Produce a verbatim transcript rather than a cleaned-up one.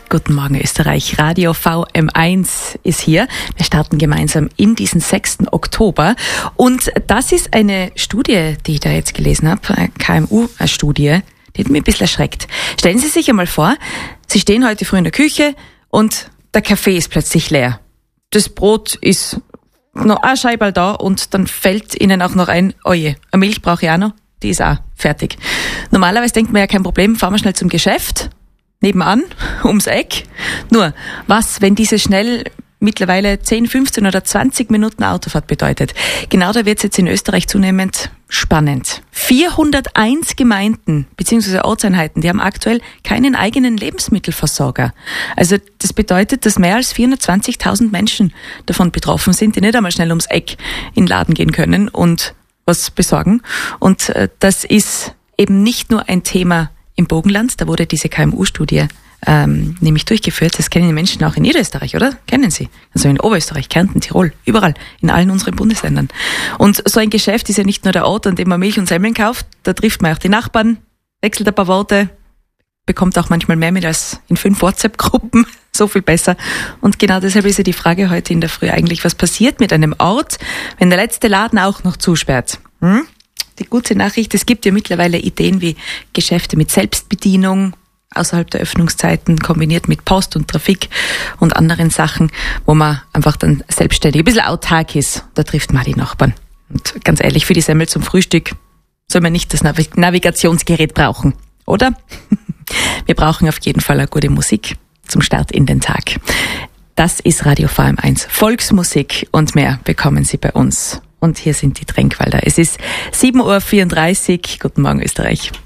Guten Morgen Österreich, Radio V M eins ist hier. Wir starten gemeinsam in diesen sechsten Oktober und das ist eine Studie, die ich da jetzt gelesen habe, eine K M U-Studie, die hat mich ein bisschen erschreckt. Stellen Sie sich einmal vor, Sie stehen heute früh in der Küche und der Kaffee ist plötzlich leer. Das Brot ist noch ein Scheiberl da und dann fällt Ihnen auch noch ein, oje, eine Milch brauche ich auch noch, die ist auch fertig. Normalerweise denkt man ja, kein Problem, fahren wir schnell zum Geschäft, nebenan, ums Eck. Nur, was, wenn diese schnell mittlerweile zehn, fünfzehn oder zwanzig Minuten Autofahrt bedeutet? Genau da wird es jetzt in Österreich zunehmend spannend. vierhunderteins Gemeinden bzw. Ortseinheiten, die haben aktuell keinen eigenen Lebensmittelversorger. Also das bedeutet, dass mehr als vierhundertzwanzigtausend Menschen davon betroffen sind, die nicht einmal schnell ums Eck in den Laden gehen können und was besorgen. Und äh, das ist eben nicht nur ein Thema im Burgenland, da wurde diese K M U-Studie ähm, nämlich durchgeführt. Das kennen die Menschen auch in Niederösterreich, oder? Kennen sie? Also in Oberösterreich, Kärnten, Tirol, überall, in allen unseren Bundesländern. Und so ein Geschäft ist ja nicht nur der Ort, an dem man Milch und Semmeln kauft, da trifft man auch die Nachbarn, wechselt ein paar Worte, bekommt auch manchmal mehr mit als in fünf WhatsApp-Gruppen, so viel besser. Und genau deshalb ist ja die Frage heute in der Früh eigentlich, was passiert mit einem Ort, wenn der letzte Laden auch noch zusperrt? Hm? Die gute Nachricht, es gibt ja mittlerweile Ideen wie Geschäfte mit Selbstbedienung außerhalb der Öffnungszeiten, kombiniert mit Post und Trafik und anderen Sachen, wo man einfach dann selbstständig ein bisschen autark ist. Da trifft man die Nachbarn. Und ganz ehrlich, für die Semmel zum Frühstück soll man nicht das Nav- Navigationsgerät brauchen, oder? Wir brauchen auf jeden Fall eine gute Musik zum Start in den Tag. Das ist Radio V M eins. Volksmusik und mehr bekommen Sie bei uns. Und hier sind die Tränkwälder. Es ist sieben Uhr vierunddreißig. Guten Morgen Österreich.